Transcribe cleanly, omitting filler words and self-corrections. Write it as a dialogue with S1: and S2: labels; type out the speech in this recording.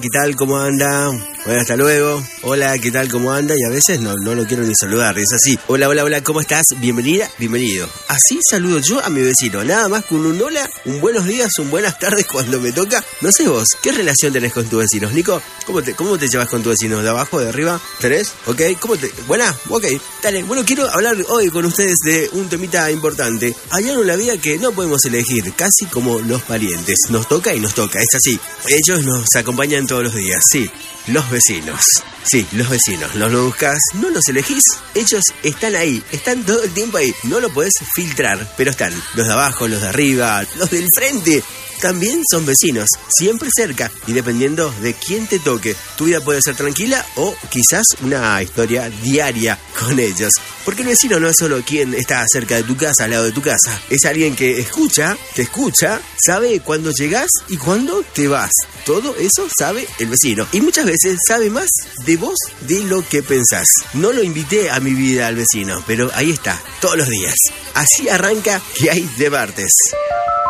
S1: ¿Qué tal? ¿Cómo anda? Bueno, hasta luego. Hola, ¿qué tal? ¿Cómo anda? Y a veces no lo quiero ni saludar, es así. Hola, hola, hola, ¿cómo estás? Bienvenida, bienvenido. Así saludo yo a mi vecino, nada más con un hola, un buenos días, un buenas tardes cuando me toca. No sé vos, ¿qué relación tenés con tus vecinos? Nico, ¿cómo te llevas con tus vecinos? ¿De abajo, de arriba? ¿Tenés? ¿Ok? ¿Buena? Ok, dale. Bueno, quiero hablar hoy con ustedes de un temita importante. Hay algo en la vida que no podemos elegir, casi como los parientes. Nos toca y nos toca, es así. Ellos nos acompañan todos los días, sí. Los vecinos. Sí, los vecinos. Los buscas, no los elegís. Ellos están ahí, están todo el tiempo ahí. No lo podés filtrar, pero están. Los de abajo, los de arriba, los del frente. También son vecinos, siempre cerca y dependiendo de quién te toque, tu vida puede ser tranquila o quizás una historia diaria con ellos. Porque el vecino no es solo quien está cerca de tu casa, al lado de tu casa, es alguien que te escucha, sabe cuándo llegás y cuándo te vas. Todo eso sabe el vecino y muchas veces sabe más de vos de lo que pensás. No lo invité a mi vida al vecino, pero ahí está, todos los días. Así arranca Que hay de martes.